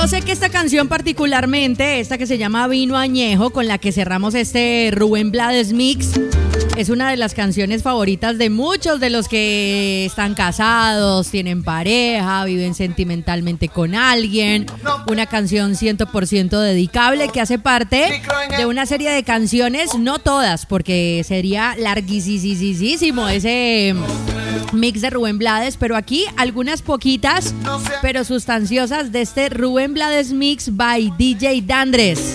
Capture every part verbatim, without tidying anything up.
Yo sé que esta canción particularmente, esta que se llama Vino Añejo, con la que cerramos este Rubén Blades Mix, es una de las canciones favoritas de muchos de los que están casados, tienen pareja, viven sentimentalmente con alguien. Una canción cien por ciento dedicable que hace parte de una serie de canciones, no todas, porque sería larguísimo ese mix de Rubén Blades, pero aquí algunas poquitas, pero sustanciosas de este Rubén Blades Mix by D J Dandres.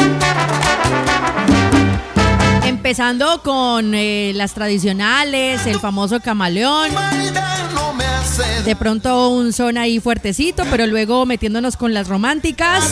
Empezando con eh, las tradicionales, el famoso camaleón, de pronto un son ahí fuertecito, pero luego metiéndonos con las románticas,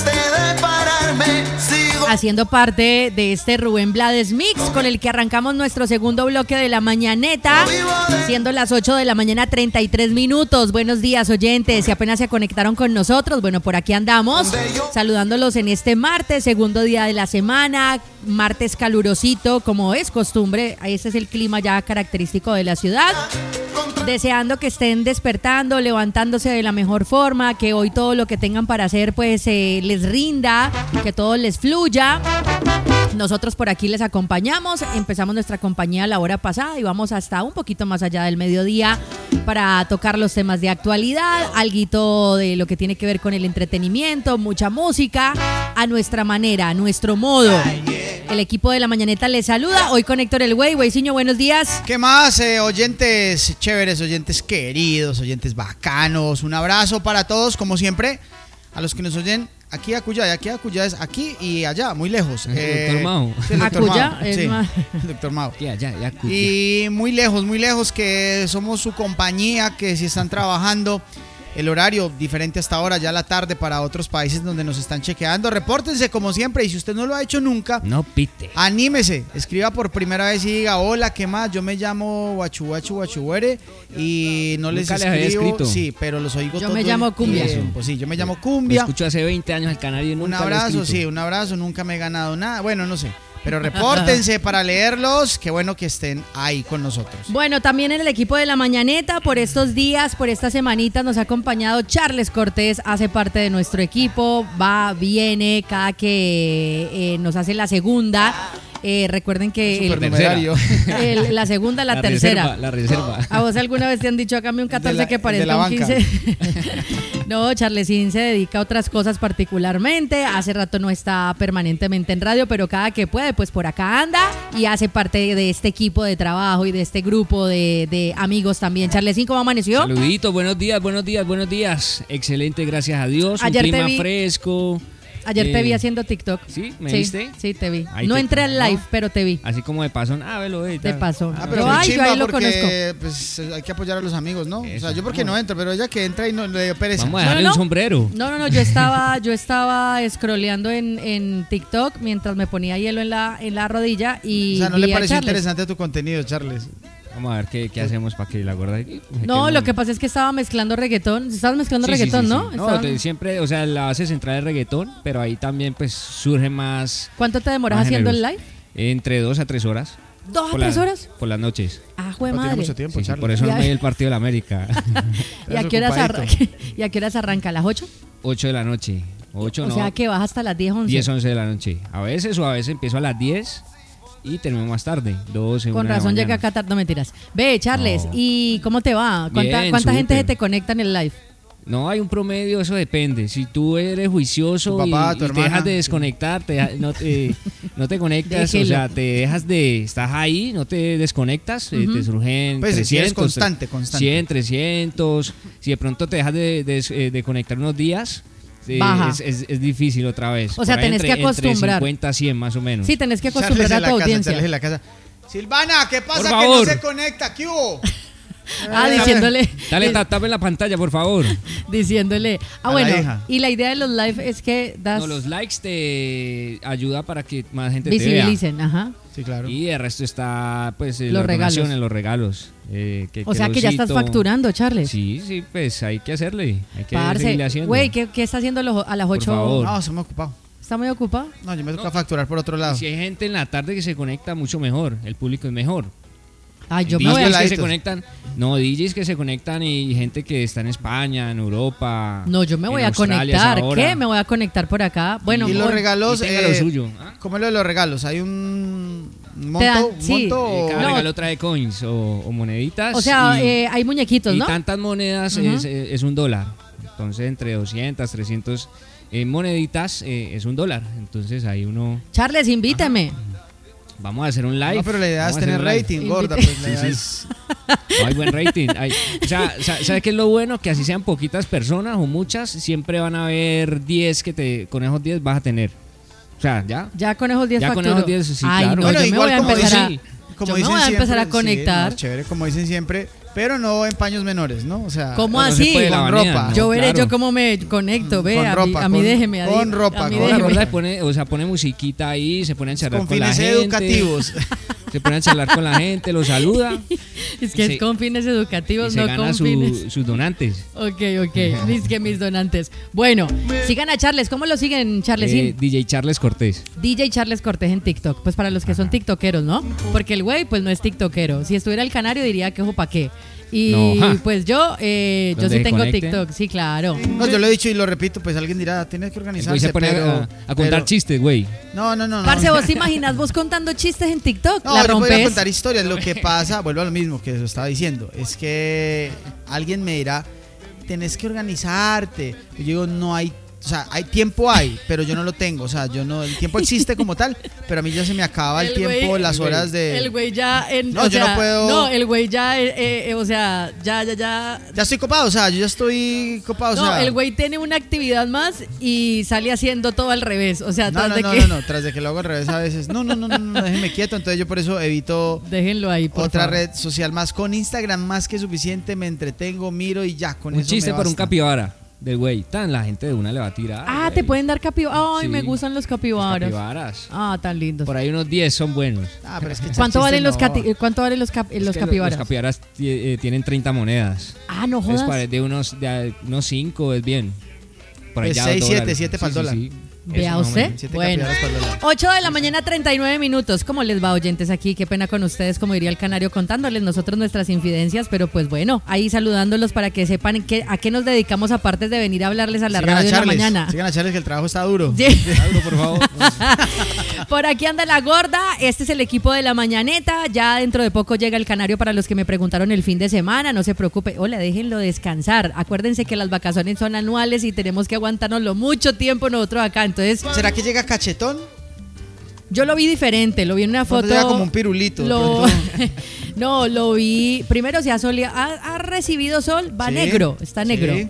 haciendo parte de este Rubén Blades Mix, con el que arrancamos nuestro segundo bloque de la mañaneta, siendo las ocho de la mañana treinta y tres minutos. Buenos días, oyentes, si apenas se conectaron con nosotros, bueno, por aquí andamos, saludándolos en este martes, segundo día de la semana, martes calurosito, como es costumbre, ese es el clima ya característico de la ciudad. Deseando que estén despertando, levantándose de la mejor forma, que hoy todo lo que tengan para hacer pues eh, les rinda, que todo les fluya. Nosotros por aquí les acompañamos, empezamos nuestra compañía la hora pasada y vamos hasta un poquito más allá del mediodía para tocar los temas de actualidad, alguito de lo que tiene que ver con el entretenimiento, mucha música, a nuestra manera, a nuestro modo. El equipo de La Mañaneta les saluda, hoy con Héctor El Güey. Güeyciño, buenos días. ¿Qué más, eh, oyentes chéveres, oyentes queridos, oyentes bacanos? Un abrazo para todos, como siempre, a los que nos oyen aquí a Acullá, y aquí a Acullá es aquí y allá, muy lejos. El eh, doctor Mao. Sí, el doctor Acullá Mao, es sí, más... el doctor Mao. Ya, ya, ya, Acullá. Y muy lejos, muy lejos, que somos su compañía, que si están trabajando, el horario diferente hasta ahora, ya la tarde para otros países donde nos están chequeando. Repórtense como siempre, y si usted no lo ha hecho nunca, no pite. Anímese, escriba por primera vez y diga: hola, ¿qué más? Yo me llamo Guachu Guachu Guachuere y no les Nunca les había escribo, escrito. sí, pero los oigo Yo todo me llamo el Cumbia. tiempo. Sí, yo me llamo Lo Cumbia. escucho hace veinte años el canal y nunca Un lo he abrazo, escrito. sí, un abrazo, nunca me he ganado nada. Bueno, no sé. Pero repórtense para leerlos. Qué bueno que estén ahí con nosotros. Bueno, también en el equipo de La Mañaneta, por estos días, por estas semanitas, nos ha acompañado Charles Cortés, hace parte de nuestro equipo, va, viene, cada que eh, nos hace la segunda. Eh, recuerden que el, Supernumerario. el, la segunda, la, La tercera. reserva, la reserva. ¿A vos alguna vez te han dicho acá un catorce la- que el de parezca la un banca. quince? No, Charlesín se dedica a otras cosas particularmente. Hace rato no está permanentemente en radio, pero cada que puede, pues por acá anda y hace parte de este equipo de trabajo y de este grupo de, de amigos también. Charlesín, ¿cómo amaneció? Saluditos, buenos días, buenos días, buenos días. Excelente, gracias a Dios. Ayer un te clima vi- fresco. Ayer te Eh, vi haciendo TikTok. ¿Sí? ¿Me sí, viste? Sí, te vi. Ahí No te- entré al live, ¿no? pero te vi. Así como de paso, ah, velo, eh, De tal. paso. Ah, Ah, pero Yo, muy ay, yo chimba ahí lo porque pues, hay que apoyar a los amigos, ¿no? O sea, Eso. yo porque no entro, pero ella que entra y no le dio pereza. Vamos a No, dejarle no, un no. sombrero. No, no, no, yo estaba, yo estaba scrolleando en, en TikTok mientras me ponía hielo en la, en la rodilla y O sea, ¿no vi le a pareció Charles. interesante tu contenido, Charles? Vamos a ver qué, qué hacemos para que la gorda... No, lo que pasa es que estaba mezclando reggaetón. Estabas mezclando Sí, sí, reggaetón, sí, ¿no? sí. No, Estaban- te- siempre, o sea, la base central es reggaetón, pero ahí también pues surge más... ¿Cuánto te demoras más haciendo el géneros. live? Entre dos a tres horas. ¿Dos a Por tres la- horas? Por las noches. Ah, jue No tiene madre. mucho tiempo, Sí, sí, Charles. por eso no Ya. me di el partido de la América. ¿Y a qué horas arranca? ocupadito. ¿Y a qué horas arranca? ¿A las ocho? ocho de la noche. ocho, O no. sea que vas hasta las diez, once. diez, once de la noche. A veces o a veces empiezo a las diez y termino más tarde. doce, Con una de la razón llega mañana. acá tarde, no mentiras. Ve, Charles, No. ¿y cómo te va? ¿Cuánta, Bien, cuánta gente súper. se te conecta en el live? No, hay un promedio, eso depende. Si tú eres juicioso Tu papá, y, tu y te dejas hermana. de desconectar, te deja- no, te, no te conectas, Déjelo. o sea, te dejas de... Estás ahí, no te desconectas, eh, Ujú. te surgen Pues, si eres trescientos, constante, constante. cien, trescientos. Si de pronto te dejas de, de, eh, de conectar unos días, eh, Baja. es, es, es difícil otra vez. O sea, Por ahí tenés entre- que acostumbrar. Entre cincuenta, cien más o menos. Sí, tenés que Charles acostumbrar en a la tu casa, audiencia. Charles en la casa. Silvana, ¿qué pasa Por que favor. no se conecta? ¿Qué hubo? Ah, diciéndole. Dale, ta- tapen la pantalla, por favor. Diciéndole. Ah, A la bueno. hija. Y la idea de los live es que das. No, los likes te ayuda para que más gente te vea. visibilicen, ajá. Sí, claro. Y el resto está, pues, en Los las regalos. donaciones, los regalos. eh, que, O sea que ya estás osito. facturando, Charles. Sí, sí, pues hay que hacerle. Hay que Parce, seguirle haciendo. güey, ¿qué, ¿qué está haciendo a los- a las Por ocho? favor. No, se me ha ocupado. ¿Está muy ocupado? No, yo me toca No. facturar por otro Y lado. si hay gente en la tarde que se conecta, mucho mejor. El público es mejor. Ay, yo me D Js voy que a... se peladitos. conectan, no, D Js que se conectan y gente que está en España, en Europa. No, yo me en voy a Australia conectar. esa hora. ¿Qué? Me voy a conectar por acá. Bueno, y los hoy- regalos, Y tenga lo eh, suyo. ¿Ah? ¿cómo es lo de los regalos? ¿Hay un monto? Te dan- un sí. monto Eh, o- cada No. regalo trae coins o, o moneditas. o sea, y, eh, hay muñequitos, y ¿no? tantas monedas Ujú. es, eh, es un dólar. Entonces, entre doscientas, trescientas eh, moneditas eh, es un dólar. Entonces, ahí uno. Charles, invítame. Vamos a hacer un live. No, pero la idea es Vamos a hacer tener un live. rating, Invite- gorda. Pues, la Sí, idea sí. es- No, hay buen rating. Hay- o sea, sa- ¿sabes qué es lo bueno? Que así sean poquitas personas o muchas, siempre van a haber diez que te, con esos diez vas a tener. O sea, ya. Ya con esos diez Ya con facturo. esos diez, sí, Ay, claro. no, Bueno, yo me igual voy a como empezar dicen- a... Como yo me dicen voy a siempre, empezar a sí, conectar. no, chévere, como dicen siempre, pero no en paños menores, ¿no? O sea, ¿Cómo no se así? puede, la Con banean, ropa. ¿no? Yo veré Claro. yo cómo me conecto, ve, Con a, mí, ropa, a mí con- déjeme. a con mí- ropa, a mí con La déjeme. gorda pone, o sea, pone musiquita ahí, se pone a charlar con con, la fines gente. educativos. Se pone a charlar con la gente, lo saluda Es que Sí. es con fines y educativos, se no gana con su- fines. sus donantes. Ok, ok. Dice que mis donantes. Bueno, sigan a Charles. ¿Cómo lo siguen, Charles? Eh, D J Charles Cortés. D J Charles Cortés en TikTok. Pues para los que son tiktokeros, ¿no? Porque el güey, pues no es tiktokero. Si estuviera el canario, diría que ojo pa' qué. Y No, ja. pues yo, eh, yo Donde sí se tengo conecten. TikTok, sí, claro. No, yo lo he dicho y lo repito, pues alguien dirá, tienes que El güey organizarse, se pone pero, a, a contar pero- chistes, güey. No, no, no, no. Parce, ¿vos te imaginas vos contando chistes en TikTok? No, ¿La yo podría rompes? contar historias. Lo que pasa, vuelvo a lo mismo que eso estaba diciendo, es que alguien me dirá, tenés que organizarte. Y yo digo, no hay, o sea, hay tiempo hay, pero yo no lo tengo. O sea, yo no, el tiempo existe como tal, pero a mí ya se me acaba el, El tiempo, güey- las el güey- horas de. El güey ya en, No, o yo no sea, puedo- No, el güey ya, eh, eh, eh, o sea, ya, ya, ya. Ya estoy copado, o sea, yo ya estoy copado, o No, sea. el güey tiene una actividad más y sale haciendo todo al revés. O sea, No, tras no, de no, que. no, no, tras de que lo hago al revés a veces. No, no, no, no, no, déjenme quieto. Entonces yo por eso evito Déjenlo ahí, por otra favor. red social más. Con Instagram más que suficiente, me entretengo, miro y ya, con Un eso chiste me por un basta. capibara del güey. Tan la gente de una le va a tirar. Ah, güey. te pueden dar capibaras. Ay, Sí. me gustan los Los capibaras. capibaras. Ah, tan lindos. Por ahí unos diez son buenos. Ah, pero es que ¿Cuánto chiste valen los, no. cati- eh, ¿cuánto valen los, cap- eh, los Es que capibaras? Los capibaras ti- eh, tienen treinta monedas. Ah, no Es jodas. para de unos de unos cinco es bien. Por Pues allá seis, dos siete, dólares. siete pa'l Sí, sí, dólar. sí. Vea Eso más o usted. menos. Siete Bueno. capibaras para el dólar. ocho de la mañana, treinta y nueve minutos. ¿Cómo les va, oyentes? Aquí, qué pena con ustedes, como diría el canario, contándoles nosotros nuestras infidencias, pero pues bueno, ahí saludándolos para que sepan que, a qué nos dedicamos aparte de venir a hablarles a la Sigan a radio en la Charles, mañana. Sigan a Charles que el trabajo está duro. Sí. Algo, por favor. Por aquí anda la gorda, este es el equipo de la mañaneta, ya dentro de poco llega el canario para los que me preguntaron el fin de semana, no se preocupe, hola, déjenlo descansar, acuérdense que las vacaciones son anuales y tenemos que aguantárnoslo mucho tiempo nosotros acá, entonces ¿Será que llega cachetón? yo lo vi diferente, lo vi en una Pronto foto. llega como un pirulito, de Lo- pronto. no, lo vi, primero se ha, solea- ha, ha recibido sol, va Sí, negro, está negro. sí.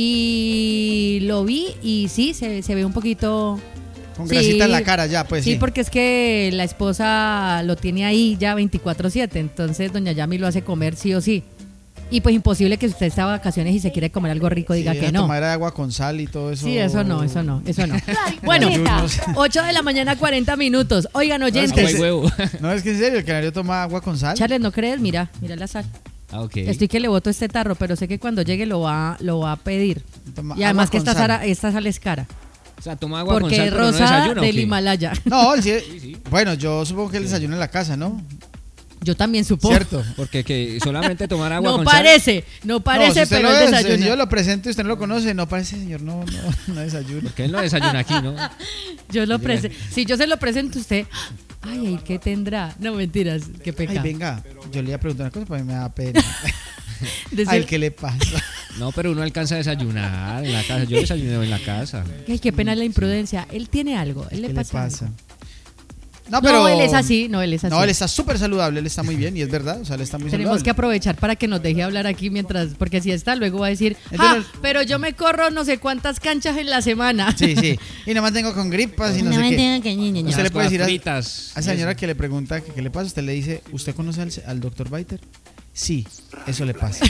Y lo vi y sí, se, se ve un poquito... Con Sí. grasita en la cara ya, pues sí, sí. porque es que la esposa lo tiene ahí ya veinticuatro siete, entonces doña Yami lo hace comer sí o sí. Y pues imposible que usted está de vacaciones y se quiere comer algo rico, diga Sí, que a no. tomar agua con sal y todo eso. Sí, eso no, eso no, eso no. Bueno, Ayunos. ocho de la mañana, cuarenta minutos. Oigan, Agua y oyentes. huevo. No, es que en serio, el canario toma agua con sal. Charles, ¿no crees? Mira, mira la sal. Ah, ok. Estoy que le boto este tarro, pero sé que cuando llegue lo va, lo va a pedir. Toma Y además agua que con esta, sal. sara- esta sal es cara. O sea, toma agua Porque con sal, es pero no rosada desayuna, ¿o del qué? Himalaya. No, él sí- sí. bueno, yo supongo que él desayuna en la casa, ¿no? Yo también supongo. ¿Cierto? Porque que solamente tomar agua No con parece, no parece, No, si usted pero lo él ve, si desayuna. yo lo presento y usted no lo conoce, no parece, señor, no, no, no desayuna. sal. Porque él no desayuna aquí, ¿no? Yo lo prese- si yo se lo presento a usted, ay, ay, ¿qué tendrá? No, mentiras, qué Ay, pecado. venga, yo le iba a preguntar una cosa, pero me da pena. Desde- Ay, ¿qué le pasa? No, pero uno alcanza a desayunar en la casa. Yo desayuno en la casa. Ay, qué pena la imprudencia. Él tiene algo, él le ¿Qué le pasa. pasa? algo. No, No, pero... él es así, no, él es así. No, él está súper saludable, él está muy bien y es verdad, o sea, él está muy Tenemos que saludable. aprovechar para que nos deje hablar aquí mientras, porque si está, luego va a decir, ah, Entonces- pero yo me corro no sé cuántas canchas en la semana. Sí, sí, y nada más tengo con gripas y no, sé me qué. tengan que ñe, ñe, ñe. Usted le Las puede decir a, cosas fritas. a esa señora que le pregunta que qué le pasa, usted le dice, ¿usted conoce al, al doctor Biter? Sí, eso le pasa.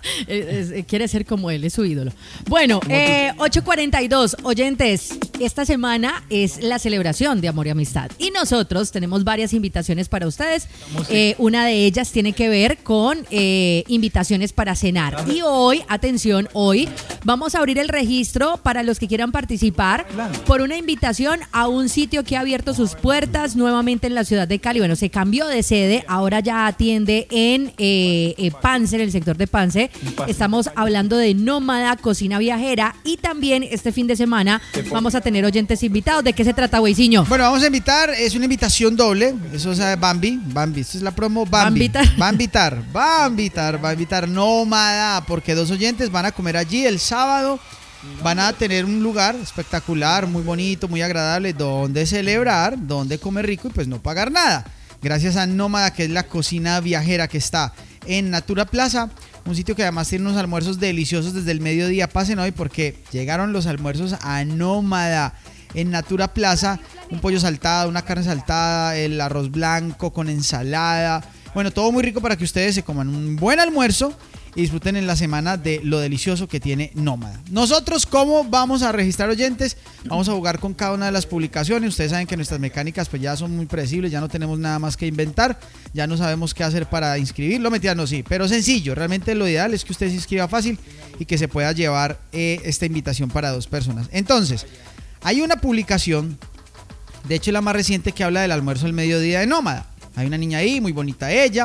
es, es, quiere ser como él, es su ídolo. Bueno, eh, ocho cuarenta y dos, oyentes, esta semana es la celebración de Amor y Amistad y nosotros tenemos varias invitaciones para ustedes. Eh, una de ellas tiene que ver con eh, invitaciones para cenar. Y hoy, atención, hoy vamos a abrir el registro para los que quieran participar por una invitación a un sitio que ha abierto sus puertas nuevamente en la ciudad de Cali. Bueno, se cambió de sede, ahora ya atiende en eh, eh, Pance, en el sector de Pance. Estamos hablando de Nómada Cocina Viajera y también este fin de semana vamos a tener oyentes invitados. ¿De qué se trata, Weisiño? Bueno, vamos a invitar, es una invitación doble, eso es Bambi, Bambi, esta es la promo Bambi. Va a invitar, va a invitar, va a invitar Nómada, porque dos oyentes van a comer allí el sábado. Van a tener un lugar espectacular, muy bonito, muy agradable, donde celebrar, donde comer rico y pues no pagar nada. Gracias a Nómada, que es la cocina viajera que está en Natura Plaza, un sitio que además tiene unos almuerzos deliciosos desde el mediodía. Pasen hoy porque llegaron los almuerzos a Nómada en Natura Plaza, un pollo saltado, una carne saltada, el arroz blanco con ensalada. Bueno, todo muy rico para que ustedes se coman un buen almuerzo y disfruten en la semana de lo delicioso que tiene Nómada. Nosotros, ¿cómo vamos a registrar oyentes? Vamos a jugar con cada una de las publicaciones. Ustedes saben que nuestras mecánicas pues ya son muy predecibles, ya no tenemos nada más que inventar, ya no sabemos qué hacer para inscribirlo, mentira, no, sí, pero sencillo. Realmente lo ideal es que usted se inscriba fácil y que se pueda llevar eh, esta invitación para dos personas. Entonces, hay una publicación, de hecho la más reciente, que habla del almuerzo al mediodía de Nómada. Hay una niña ahí, muy bonita ella,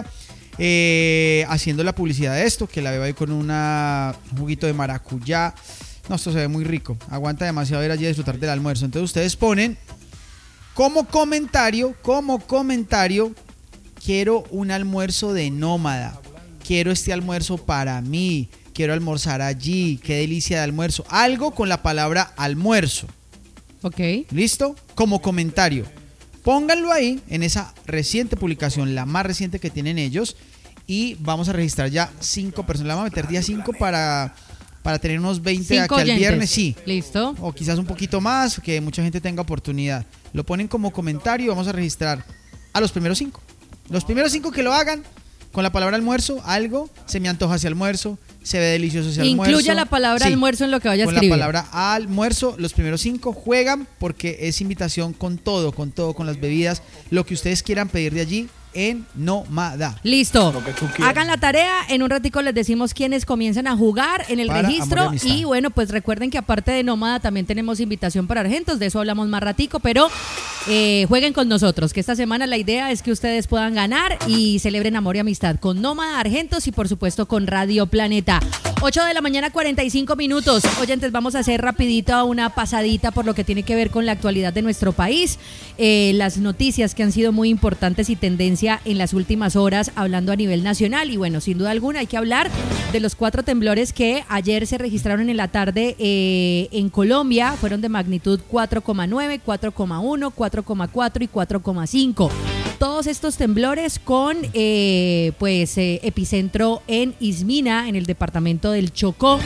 Eh, haciendo la publicidad de esto, que la veo ahí con una, un juguito de maracuyá. No, esto se ve muy rico, aguanta demasiado ir allí a disfrutar del almuerzo. Entonces ustedes ponen como comentario, como comentario, quiero un almuerzo de Nómada, quiero este almuerzo para mí, quiero almorzar allí, qué delicia de almuerzo, algo con la palabra almuerzo. Ok. ¿Listo? Como comentario. Pónganlo ahí en esa reciente publicación, la más reciente que tienen ellos, y vamos a registrar ya cinco personas. Le vamos a meter día cinco para, para tener unos veinte de aquí al viernes. Sí. Listo. O quizás un poquito más, que mucha gente tenga oportunidad. Lo ponen como comentario y vamos a registrar a los primeros cinco. Los primeros cinco que lo hagan con la palabra almuerzo, algo, se me antoja ese almuerzo, se ve delicioso ese almuerzo. Incluya la palabra sí, almuerzo en lo que vaya a escribir. Con la palabra almuerzo, los primeros cinco juegan porque es invitación con todo, con todo, con las bebidas, lo que ustedes quieran pedir de allí en Nómada. Listo. Hagan la tarea, en un ratico les decimos quiénes comienzan a jugar en el para registro y, y bueno, pues recuerden que aparte de Nómada también tenemos invitación para Argentos, de eso hablamos más ratico, pero eh, jueguen con nosotros, que esta semana la idea es que ustedes puedan ganar y celebren amor y amistad con Nómada, Argentos y por supuesto con Radio Planeta. ocho de la mañana, cuarenta y cinco minutos. Oyentes, vamos a hacer rapidito una pasadita por lo que tiene que ver con la actualidad de nuestro país, eh, las noticias que han sido muy importantes y tendencia en las últimas horas, hablando a nivel nacional. Y bueno, sin duda alguna hay que hablar de los cuatro temblores que ayer se registraron en la tarde eh, en Colombia. Fueron de magnitud cuatro coma nueve, cuatro coma uno, cuatro coma cuatro y cuatro coma cinco. Todos estos temblores con eh, pues eh, epicentro en Ismina, en el departamento del Chocó.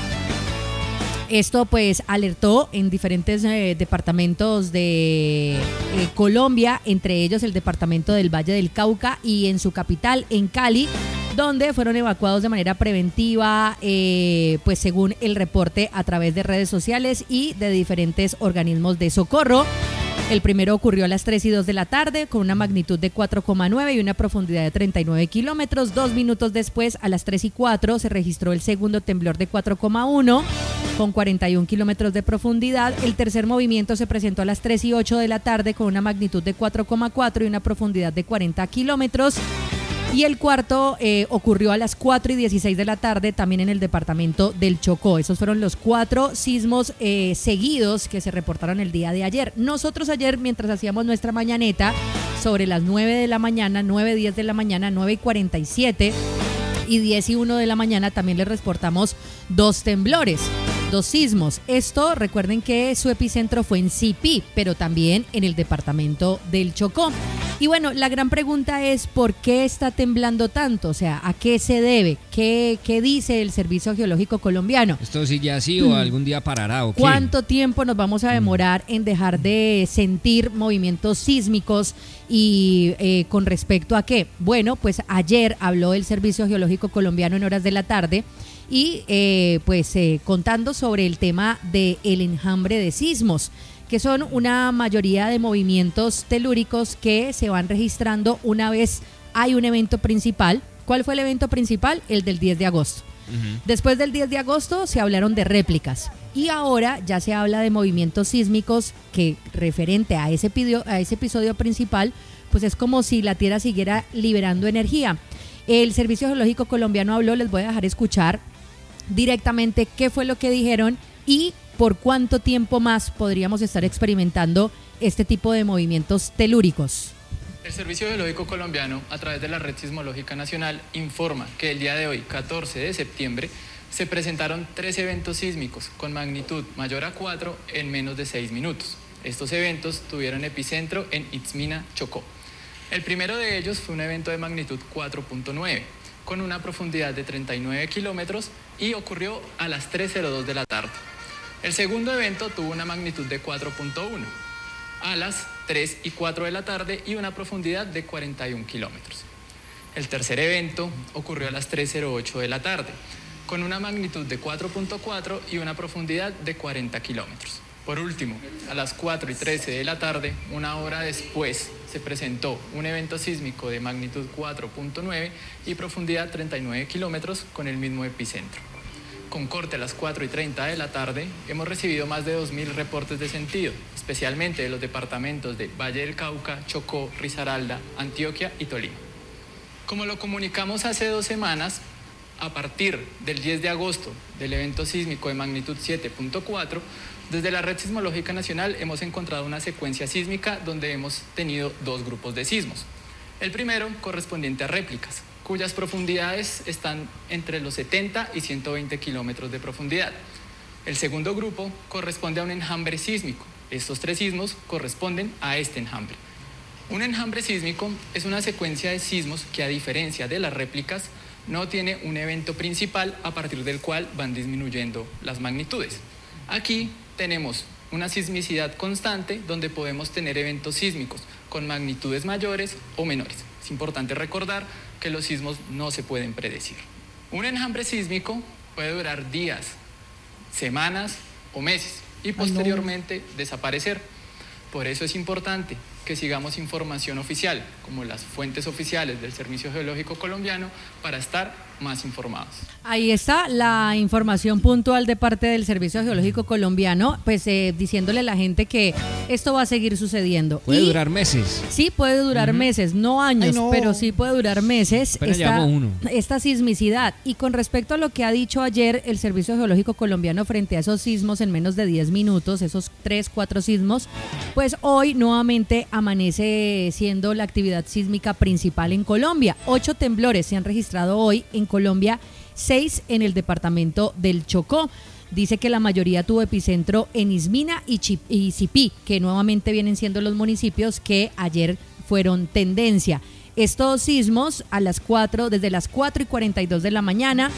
Esto pues alertó en diferentes eh, departamentos de eh, Colombia, entre ellos el departamento del Valle del Cauca y en su capital, en Cali, donde fueron evacuados de manera preventiva, eh, pues según el reporte a través de redes sociales y de diferentes organismos de socorro. El primero ocurrió a las tres y dos de la tarde con una magnitud de cuatro coma nueve y una profundidad de treinta y nueve kilómetros. Dos minutos después, a las tres y cuatro, se registró el segundo temblor de cuatro coma uno con cuarenta y un kilómetros de profundidad. El tercer movimiento se presentó a las tres y ocho de la tarde con una magnitud de cuatro coma cuatro y una profundidad de cuarenta kilómetros. Y el cuarto eh, ocurrió a las cuatro y dieciséis de la tarde, también en el departamento del Chocó. Esos fueron los cuatro sismos eh, seguidos que se reportaron el día de ayer. Nosotros ayer, mientras hacíamos nuestra mañaneta, sobre las nueve de la mañana, nueve, diez de la mañana, nueve y cuarenta y siete y diez y uno de la mañana, también les reportamos dos temblores, dos sismos. Esto, recuerden que su epicentro fue en Sipí, pero también en el departamento del Chocó. Y bueno, la gran pregunta es ¿por qué está temblando tanto? O sea, ¿a qué se debe? ¿Qué, qué dice el Servicio Geológico Colombiano? ¿Esto sigue así o algún día parará o qué? ¿Cuánto tiempo nos vamos a demorar en dejar de sentir movimientos sísmicos? Y eh, con respecto a qué? Bueno, pues ayer habló el Servicio Geológico Colombiano en horas de la tarde y eh, pues eh, contando sobre el tema del enjambre de sismos, que son una mayoría de movimientos telúricos que se van registrando una vez hay un evento principal. ¿Cuál fue el evento principal? El del diez de agosto. Uh-huh. Después del diez de agosto se hablaron de réplicas y ahora ya se habla de movimientos sísmicos que referente a ese, epidio, a ese episodio principal, pues es como si la Tierra siguiera liberando energía. El Servicio Geológico Colombiano habló, les voy a dejar escuchar directamente qué fue lo que dijeron y por cuánto tiempo más podríamos estar experimentando este tipo de movimientos telúricos. El Servicio Geológico Colombiano, a través de la Red Sismológica Nacional, informa que el día de hoy, catorce de septiembre, se presentaron tres eventos sísmicos con magnitud mayor a cuatro en menos de seis minutos. Estos eventos tuvieron epicentro en Itzmina, Chocó. El primero de ellos fue un evento de magnitud cuatro punto nueve, con una profundidad de treinta y nueve kilómetros y ocurrió a las tres cero dos de la tarde. El segundo evento tuvo una magnitud de cuatro punto uno, a las tres y cuatro de la tarde y una profundidad de cuarenta y un kilómetros. El tercer evento ocurrió a las tres cero ocho de la tarde, con una magnitud de cuatro punto cuatro y una profundidad de cuarenta kilómetros. Por último, a las cuatro y trece de la tarde, una hora después, se presentó un evento sísmico de magnitud cuatro punto nueve y profundidad treinta y nueve kilómetros con el mismo epicentro. Con corte a las cuatro y treinta de la tarde, hemos recibido más de dos mil reportes de sentido, especialmente de los departamentos de Valle del Cauca, Chocó, Risaralda, Antioquia y Tolima. Como lo comunicamos hace dos semanas, a partir del diez de agosto del evento sísmico de magnitud siete punto cuatro, desde la Red Sismológica Nacional hemos encontrado una secuencia sísmica donde hemos tenido dos grupos de sismos. El primero correspondiente a réplicas, cuyas profundidades están entre los setenta y ciento veinte kilómetros de profundidad. El segundo grupo corresponde a un enjambre sísmico. Estos tres sismos corresponden a este enjambre. Un enjambre sísmico es una secuencia de sismos que, a diferencia de las réplicas, no tiene un evento principal a partir del cual van disminuyendo las magnitudes. Aquí tenemos una sismicidad constante donde podemos tener eventos sísmicos con magnitudes mayores o menores. Es importante recordar que los sismos no se pueden predecir. Un enjambre sísmico puede durar días, semanas o meses y posteriormente desaparecer. Por eso es importante que sigamos información oficial, como las fuentes oficiales del Servicio Geológico Colombiano, para estar más informados. Ahí está la información puntual de parte del Servicio Geológico Colombiano, pues eh, diciéndole a la gente que esto va a seguir sucediendo. Puede y, durar meses. Sí, puede durar uh-huh. meses, no años, Ay, no. pero sí puede durar meses esta, uno. esta sismicidad. Y con respecto a lo que ha dicho ayer el Servicio Geológico Colombiano frente a esos sismos en menos de diez minutos, esos tres, cuatro sismos, pues hoy nuevamente amanece siendo la actividad sísmica principal en Colombia. Ocho temblores se han registrado hoy en Colombia, seis en el departamento del Chocó. Dice que la mayoría tuvo epicentro en Ismina y, Chip- y Sipí, que nuevamente vienen siendo los municipios que ayer fueron tendencia. Estos sismos a las cuatro, desde las cuatro y cuarenta y dos de la mañana,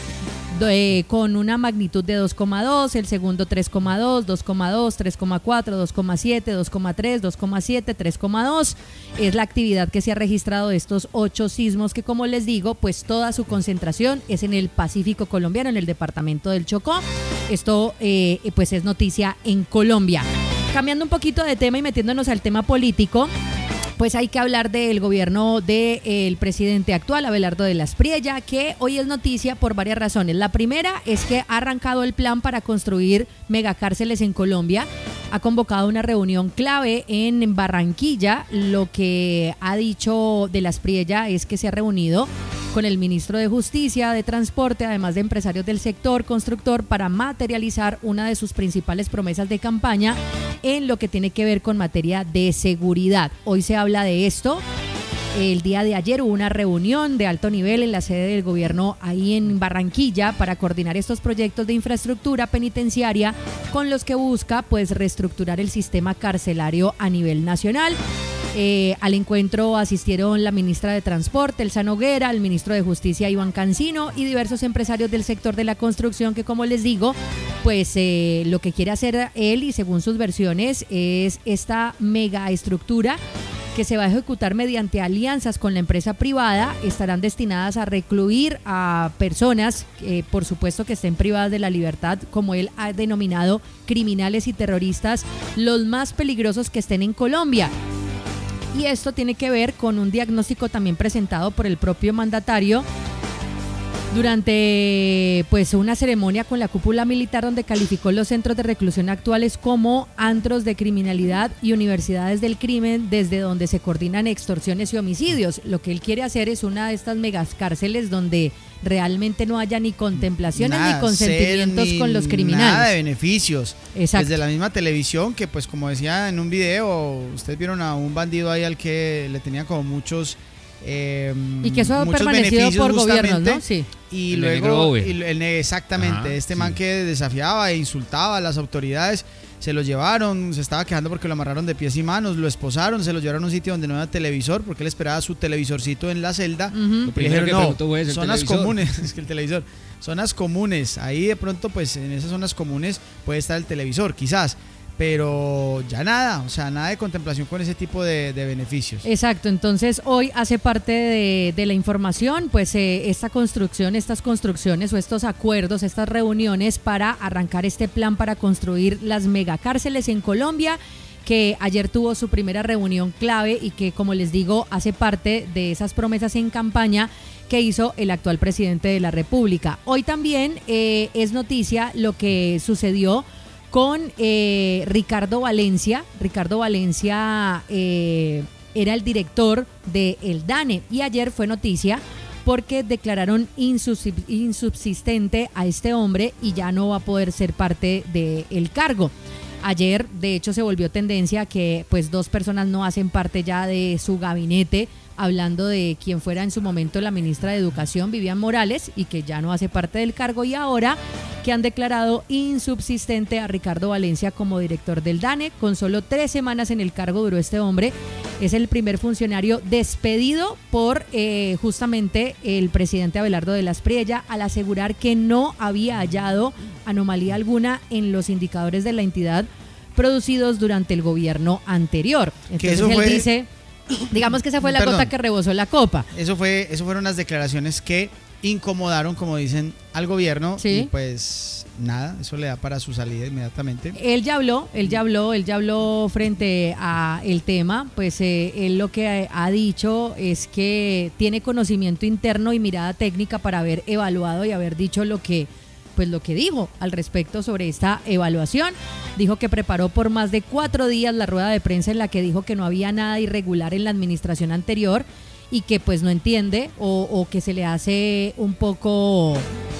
de, con una magnitud de dos coma dos, el segundo tres coma dos, dos coma dos, tres coma cuatro, dos coma siete, dos coma tres, dos coma siete, tres coma dos. Es la actividad que se ha registrado de estos ocho sismos que, como les digo, pues toda su concentración es en el Pacífico colombiano, en el departamento del Chocó. Esto eh, pues es noticia en Colombia. Cambiando un poquito de tema y metiéndonos al tema político, pues hay que hablar del gobierno del presidente actual, Abelardo de la Espriella, que hoy es noticia por varias razones. La primera es que ha arrancado el plan para construir megacárceles en Colombia. Ha convocado una reunión clave en Barranquilla. Lo que ha dicho de la Espriella es que se ha reunido con el ministro de Justicia, de Transporte, además de empresarios del sector constructor, para materializar una de sus principales promesas de campaña en lo que tiene que ver con materia de seguridad. Hoy se habla de esto. El día de ayer hubo una reunión de alto nivel en la sede del gobierno ahí en Barranquilla para coordinar estos proyectos de infraestructura penitenciaria con los que busca pues reestructurar el sistema carcelario a nivel nacional. Eh, al encuentro asistieron la ministra de Transporte, Elsa Noguera, el ministro de Justicia, Iván Cancino, y diversos empresarios del sector de la construcción que, como les digo, pues eh, lo que quiere hacer él, y según sus versiones, es esta mega estructura que se va a ejecutar mediante alianzas con la empresa privada. Estarán destinadas a recluir a personas, eh, por supuesto que estén privadas de la libertad, como él ha denominado criminales y terroristas, los más peligrosos que estén en Colombia. Y esto tiene que ver con un diagnóstico también presentado por el propio mandatario durante pues una ceremonia con la cúpula militar, donde calificó los centros de reclusión actuales como antros de criminalidad y universidades del crimen, desde donde se coordinan extorsiones y homicidios. Lo que él quiere hacer es una de estas megas cárceles donde realmente no haya ni contemplaciones nada, ni consentimientos ser, ni con los criminales. Nada de beneficios. Exacto. Desde la misma televisión, que pues como decía en un video, ustedes vieron a un bandido ahí al que le tenía como muchos... Eh, y que eso ha permanecido por gobiernos, ¿no? Sí. Y el luego, y el, exactamente, Ajá, este sí. man que desafiaba e insultaba a las autoridades, se lo llevaron, se estaba quejando porque lo amarraron de pies y manos, lo esposaron, se lo llevaron a un sitio donde no había televisor, porque él esperaba su televisorcito en la celda. Uh-huh. Lo dijeron, no, zonas televisor. comunes, es que el televisor, zonas comunes, ahí de pronto pues en esas zonas comunes puede estar el televisor, quizás. Pero ya nada, o sea, nada de contemplación con ese tipo de, de beneficios. Exacto, entonces hoy hace parte de, de la información, pues eh, esta construcción, estas construcciones o estos acuerdos, estas reuniones para arrancar este plan para construir las megacárceles en Colombia, que ayer tuvo su primera reunión clave y que, como les digo, hace parte de esas promesas en campaña que hizo el actual presidente de la República. Hoy también eh, es noticia lo que sucedió con eh, Ricardo Valencia. Ricardo Valencia eh, era el director de el DANE y ayer fue noticia porque declararon insubsistente a este hombre y ya no va a poder ser parte del cargo. Ayer, de hecho, se volvió tendencia que pues dos personas no hacen parte ya de su gabinete, hablando de quien fuera en su momento la ministra de Educación, Vivian Morales, y que ya no hace parte del cargo, y ahora que han declarado insubsistente a Ricardo Valencia como director del DANE. Con solo tres semanas en el cargo duró este hombre. Es el primer funcionario despedido por eh, justamente el presidente Abelardo de las Priella, al asegurar que no había hallado anomalía alguna en los indicadores de la entidad producidos durante el gobierno anterior. Entonces él fue... dice... Digamos que esa fue la Perdón. gota que rebosó la copa. Eso fue, eso fueron unas declaraciones que incomodaron, como dicen, al gobierno. ¿Sí? Y pues nada, eso le da para su salida inmediatamente. Él ya habló, él ya habló, él ya habló frente a el tema. Pues eh, él lo que ha dicho es que tiene conocimiento interno y mirada técnica para haber evaluado y haber dicho lo que pues lo que dijo al respecto sobre esta evaluación. Dijo que preparó por más de cuatro días la rueda de prensa en la que dijo que no había nada irregular en la administración anterior y que pues no entiende o, o que se le hace un poco,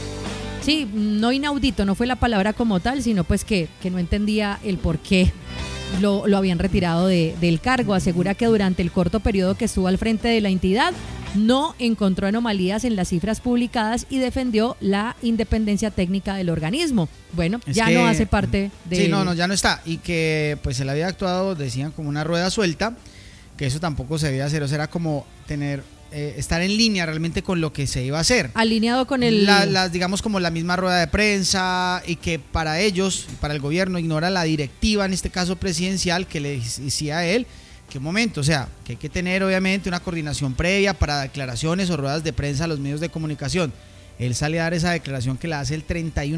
sí, no inaudito, no fue la palabra como tal, sino pues que, que no entendía el por qué lo, lo habían retirado de, del cargo. Asegura que durante el corto periodo que estuvo al frente de la entidad no encontró anomalías en las cifras publicadas y defendió la independencia técnica del organismo. Bueno, es ya que, no hace parte de... Sí, no, no, ya no está. Y que pues él había actuado, decían, como una rueda suelta, que eso tampoco se debía hacer. O sea, era como tener, eh, estar en línea realmente con lo que se iba a hacer. Alineado con el... La, las, digamos, como la misma rueda de prensa, y que para ellos, para el gobierno, ignora la directiva, en este caso presidencial, que le decía a él, ¿qué momento? O sea, que hay que tener obviamente una coordinación previa para declaraciones o ruedas de prensa a los medios de comunicación. Él sale a dar esa declaración que la hace el treinta y uno